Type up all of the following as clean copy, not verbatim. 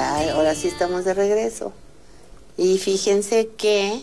ya, ahora sí estamos de regreso. Y fíjense que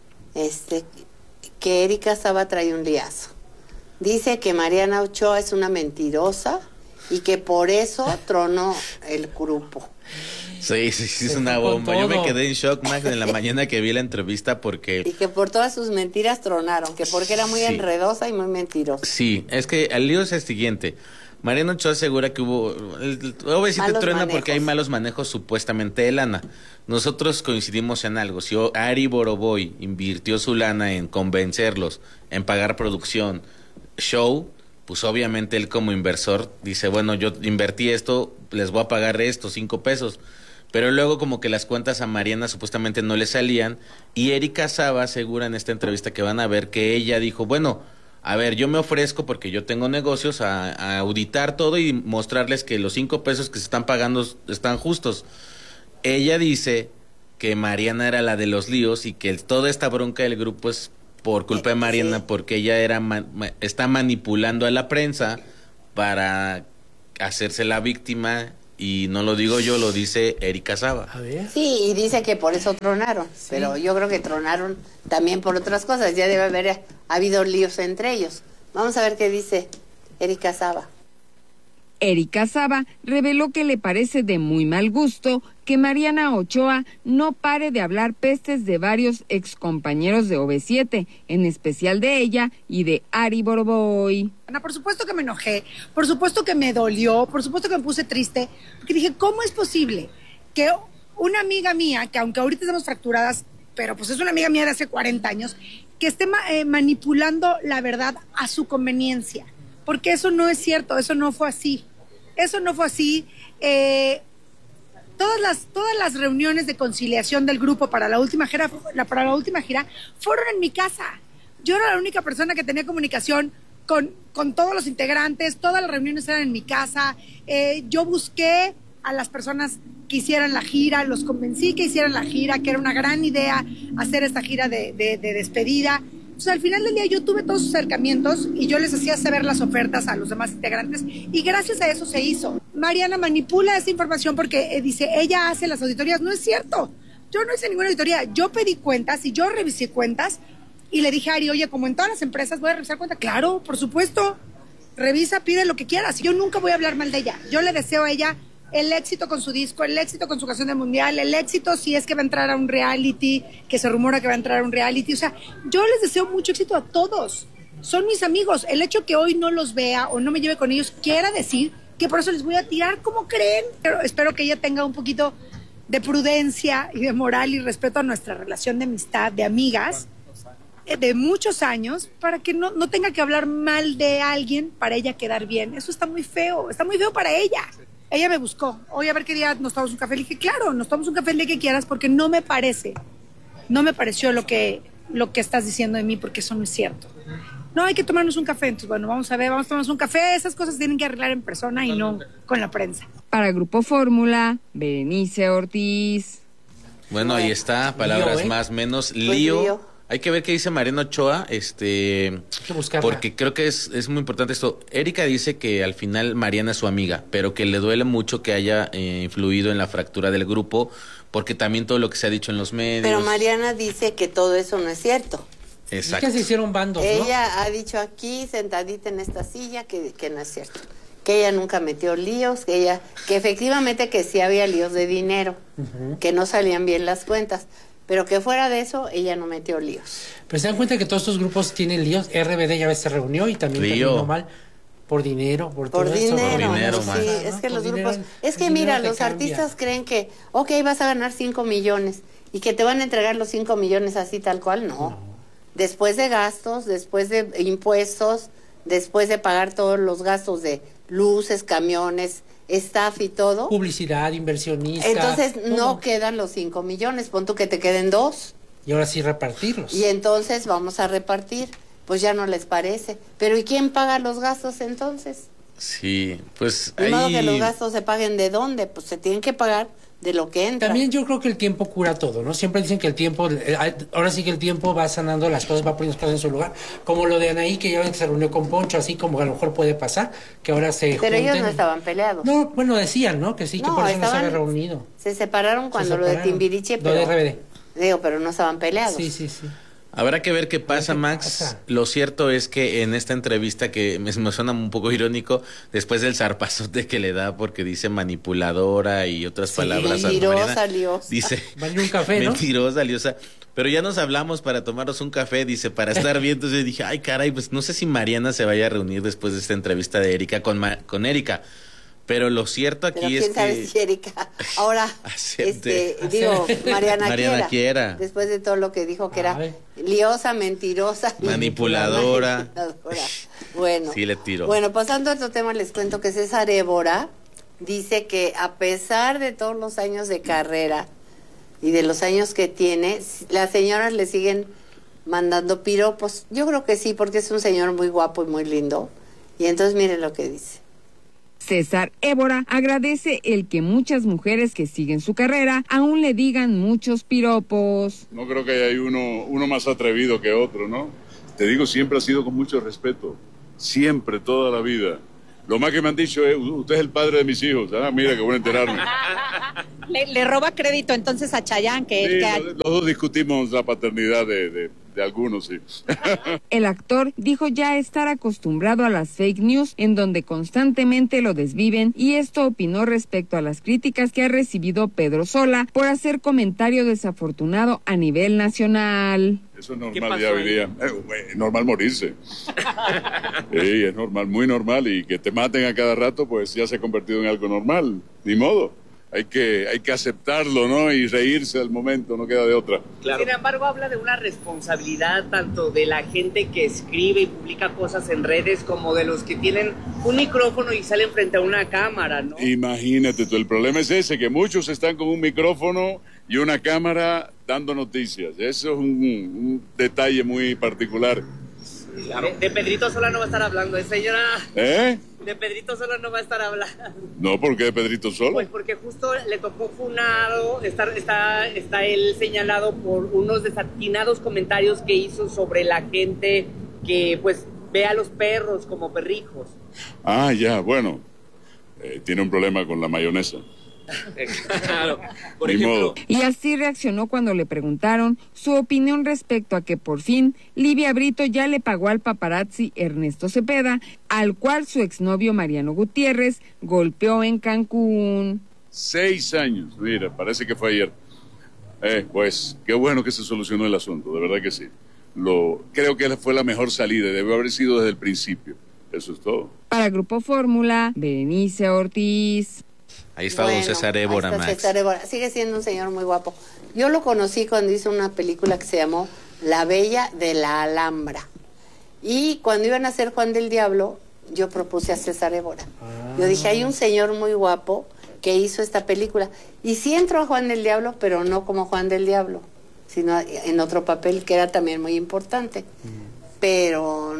Erika Saba trae un liazo. Dice que Mariana Ochoa es una mentirosa y que por eso tronó el grupo. Sí, es una bomba. Yo me quedé en shock, Max, en la mañana que vi la entrevista porque... Y que por todas sus mentiras tronaron, que porque era muy enredosa y muy mentirosa. Sí, es que el lío es el siguiente. Mariana Ochoa asegura que OV7 truena manejos. Porque hay malos manejos supuestamente de lana. Nosotros coincidimos en algo. Si Ari Boroboy invirtió su lana en convencerlos, en pagar producción, show, pues obviamente él como inversor dice, bueno, yo invertí esto, les voy a pagar esto, 5 pesos. Pero luego como que las cuentas a Mariana supuestamente no le salían, y Erika Saba asegura en esta entrevista que van a ver que ella dijo, bueno, a ver, yo me ofrezco porque yo tengo negocios a auditar todo y mostrarles que los 5 pesos que se están pagando están justos. Ella dice que Mariana era la de los líos y que toda esta bronca del grupo es por culpa de Mariana, porque ella está manipulando a la prensa para hacerse la víctima. Y no lo digo yo, lo dice Erika Saba. A ver. Sí, y dice que por eso tronaron, sí. Pero yo creo que tronaron también por otras cosas. Ya debe haber habido líos entre ellos. Vamos a ver qué dice Erika Saba. Erika Saba reveló que le parece de muy mal gusto que Mariana Ochoa no pare de hablar pestes de varios excompañeros de OV7, en especial de ella y de Ari Boroboy. Por supuesto que me enojé, por supuesto que me dolió, por supuesto que me puse triste, porque dije, ¿cómo es posible que una amiga mía, que aunque ahorita estamos fracturadas, pero pues es una amiga mía de hace 40 años, que esté manipulando la verdad a su conveniencia? Porque eso no es cierto, eso no fue así. Eso no fue así. Todas las reuniones de conciliación del grupo para la última gira fueron en mi casa. Yo era la única persona que tenía comunicación con todos los integrantes, todas las reuniones eran en mi casa. Yo busqué a las personas que hicieran la gira, los convencí que hicieran la gira, que era una gran idea hacer esta gira de despedida. Entonces, al final del día yo tuve todos sus acercamientos y yo les hacía saber las ofertas a los demás integrantes y gracias a eso se hizo. Mariana manipula esa información porque dice, ella hace las auditorías. No es cierto, yo no hice ninguna auditoría. Yo pedí cuentas y yo revisé cuentas y le dije a Ari, oye, como en todas las empresas voy a revisar cuentas. Claro, por supuesto, revisa, pide lo que quieras. Yo nunca voy a hablar mal de ella. Yo le deseo a ella el éxito con su disco, el éxito con su canción del mundial, el éxito si es que va a entrar a un reality, que se rumora que va a entrar a un reality. O sea, yo les deseo mucho éxito a todos. Son mis amigos. El hecho que hoy no los vea o no me lleve con ellos quiera decir que por eso les voy a tirar. ¿Cómo creen? Pero espero que ella tenga un poquito de prudencia y de moral y respeto a nuestra relación de amistad, de amigas, de muchos años, para que no tenga que hablar mal de alguien para ella quedar bien. Eso está muy feo para ella. Ella me buscó, oye, a ver qué día nos tomamos un café. Le dije, claro, nos tomamos un café el día que quieras, porque no me pareció lo que estás diciendo de mí, porque eso no es cierto. No, hay que tomarnos un café. Entonces, bueno, vamos a tomarnos un café. Esas cosas se tienen que arreglar en persona y no con la prensa. Para Grupo Fórmula, Berenice Ortiz. Bueno, ahí está, palabras más, menos, lío. Hay que ver qué dice Mariana Ochoa, porque creo que es muy importante esto. Erika dice que al final Mariana es su amiga, pero que le duele mucho que haya influido en la fractura del grupo, porque también todo lo que se ha dicho en los medios. Pero Mariana dice que todo eso no es cierto. Exacto. Es que se hicieron bandos, ¿no? Ella ha dicho aquí, sentadita en esta silla, que no es cierto. Que ella nunca metió líos, que efectivamente que sí había líos de dinero, que no salían bien las cuentas. Pero que fuera de eso, ella no metió líos. Pero se dan cuenta que todos estos grupos tienen líos. RBD ya ves se reunió y también terminó mal. Por dinero, por todo dinero, esto. Por dinero, sí, es que los grupos... Es que mira, los artistas creen que, ok, vas a ganar 5 millones y que te van a entregar los 5 millones así tal cual. No. Después de gastos, después de impuestos, después de pagar todos los gastos de luces, camiones, staff y todo. Publicidad, inversionista. Entonces no quedan los 5 millones, pon tú que te queden 2. Y ahora sí repartirlos. Y entonces vamos a repartir, pues ya no les parece. Pero ¿y quién paga los gastos entonces? Sí, pues de modo que los gastos se paguen ¿de dónde? Pues se tienen que pagar de lo que entra. También yo creo que el tiempo cura todo, ¿no? Siempre dicen que el tiempo, ahora sí que el tiempo va sanando las cosas, va poniendo las cosas en su lugar. Como lo de Anaí, que ya ven que se reunió con Poncho, así como a lo mejor puede pasar, que ahora se Pero ellos no estaban peleados. No, bueno, decían, ¿no? Que sí, que por eso no se había reunido. Se separaron cuando lo de Timbiriche, pero... Lo de RBD. Digo, pero no estaban peleados. Sí, sí, sí. Habrá que ver qué pasa, Max. Lo cierto es que en esta entrevista, que me suena un poco irónico, después del zarpazote que le da porque dice manipuladora y otras palabras. Mentirosa, liosa. Dice, vale un café, ¿no? Mentirosa, liosa. Pero ya nos hablamos para tomarnos un café, dice, para estar bien. Entonces yo dije, ay, caray, pues no sé si Mariana se vaya a reunir después de esta entrevista de Erika con Erika. Pero lo cierto aquí pero es quién sabe si Erika ahora Mariana quiera, después de todo lo que dijo que era liosa, mentirosa, manipuladora. Bueno, sí le tiró. Bueno, pasando a otro tema, les cuento que César Évora dice que a pesar de todos los años de carrera y de los años que tiene, las señoras le siguen mandando piropos. Yo creo que sí, porque es un señor muy guapo y muy lindo. Y entonces miren lo que dice. César Évora agradece el que muchas mujeres que siguen su carrera aún le digan muchos piropos. No creo que haya uno más atrevido que otro, ¿no? Te digo, siempre ha sido con mucho respeto. Siempre, toda la vida. Lo más que me han dicho es, usted es el padre de mis hijos. Ah, mira, qué bueno enterarme. Le roba crédito entonces a Chayanne. Los dos discutimos la paternidad de algunos, sí. El actor dijo ya estar acostumbrado a las fake news en donde constantemente lo desviven, y esto opinó respecto a las críticas que ha recibido Pedro Sola por hacer comentario desafortunado a nivel nacional. Eso es normal ya hoy día. Es normal morirse. Sí, es normal, muy normal, y que te maten a cada rato pues ya se ha convertido en algo normal, ni modo. Hay que aceptarlo, ¿no? Y reírse al momento, no queda de otra. Claro. Sin embargo, habla de una responsabilidad tanto de la gente que escribe y publica cosas en redes como de los que tienen un micrófono y salen frente a una cámara, ¿no? Imagínate tú, el problema es ese, que muchos están con un micrófono y una cámara dando noticias. Eso es un detalle muy particular. Claro. De Pedrito Sola no va a estar hablando, señora. ¿Eh? De Pedrito Sola no va a estar hablando. No, ¿por qué de Pedrito Sola? Pues porque justo le tocó funado, está él señalado por unos desatinados comentarios que hizo sobre la gente que pues ve a los perros como perrijos. Ah, ya, bueno, tiene un problema con la mayonesa. Claro, por ejemplo. Y así reaccionó cuando le preguntaron su opinión respecto a que por fin Livia Brito ya le pagó al paparazzi Ernesto Cepeda, al cual su exnovio Mariano Gutiérrez golpeó en Cancún. 6 años, mira, parece que fue ayer. Pues qué bueno que se solucionó el asunto, de verdad que sí. Creo que fue la mejor salida, debe haber sido desde el principio. Eso es todo. Para Grupo Fórmula, Berenice Ortiz. Ahí está don César Évora, Max. César Évora, sigue siendo un señor muy guapo. Yo lo conocí cuando hizo una película que se llamó La Bella de la Alhambra. Y cuando iban a hacer Juan del Diablo, yo propuse a César Évora. Yo dije, hay un señor muy guapo que hizo esta película. Y sí entró a Juan del Diablo, pero no como Juan del Diablo, sino en otro papel que era también muy importante. Pero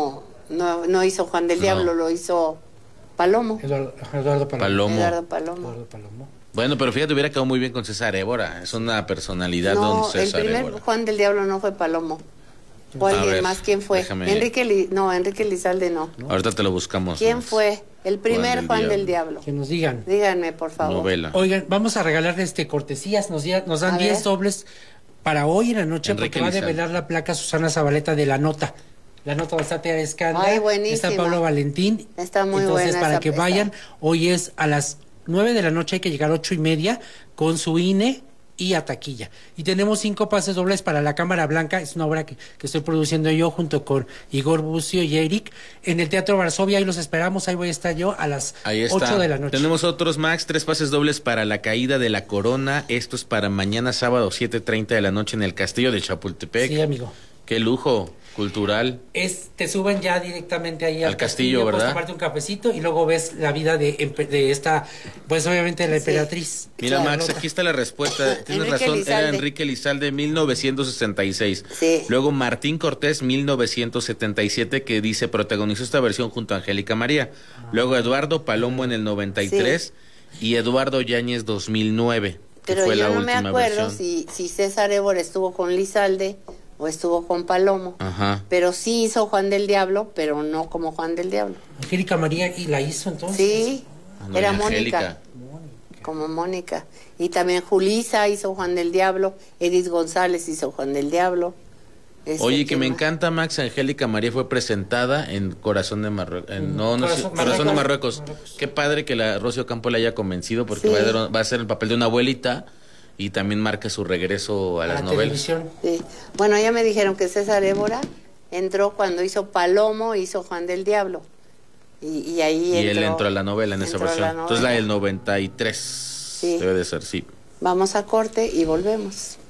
no hizo Juan del Diablo, lo hizo... Palomo. Eduardo Palomo. Eduardo Palomo. Bueno, pero fíjate, hubiera quedado muy bien con César Évora. Es una personalidad, don César Évora. El primer Juan del Diablo no fue Palomo. Fue alguien más. ¿Quién fue? Enrique Lizalde no. Ahorita te lo buscamos. ¿Quién fue el primer Juan del Diablo? Que nos digan. Díganme, por favor. Novela. Oigan, vamos a regalar cortesías. Nos dan 10 dobles para hoy en la noche, Enrique porque va a develar la placa Susana Zabaleta de La Nota. La Nota donde está Tea Escanda, está Pablo Valentín. Está muy buena. Entonces, para que vayan, hoy es a las 9 de la noche, hay que llegar 8:30 con su INE y a taquilla. Y tenemos 5 pases dobles para La Cámara Blanca, es una obra que estoy produciendo yo junto con Igor Bucio y Eric, en el Teatro Varsovia. Ahí los esperamos, ahí voy a estar yo a las 8 de la noche. Tenemos otros, Max, 3 pases dobles para La Caída de la Corona. Esto es para mañana sábado 7:30 de la noche en el Castillo de Chapultepec. Sí, amigo. ¡Qué lujo! cultural. Te suben ya directamente ahí al castillo, ¿verdad? Puedes tomarte un cafecito y luego ves la vida de esta, pues obviamente la emperatriz. Mira, Max, aquí está la respuesta. Tienes razón, era Enrique Elizalde, 1966. Sí. Luego Martín Cortés, 1977, que dice protagonizó esta versión junto a Angélica María. Luego Eduardo Palomo en el 93 y Eduardo Yáñez 2009. Pero fue yo la no me acuerdo versión. si César Évora estuvo con Lizalde o estuvo con Palomo. Ajá. Pero sí hizo Juan del Diablo, pero no como Juan del Diablo. Angélica María, ¿y la hizo entonces? Sí, era Angélica. Mónica. Como Mónica. Y también Julisa hizo Juan del Diablo, Edith González hizo Juan del Diablo. Oye, que me encanta, Max, Angélica María fue presentada en Corazón de Marruecos. Corazón de Marruecos. Qué padre que la Rocío Campo la haya convencido, porque va a hacer el papel de una abuelita y también marca su regreso a las novelas. Sí. Bueno, ya me dijeron que César Évora entró cuando hizo Palomo, hizo Juan del Diablo. Y ahí él entró a la novela en esa versión. Entonces la del 93 debe de ser, sí. Vamos a corte y volvemos.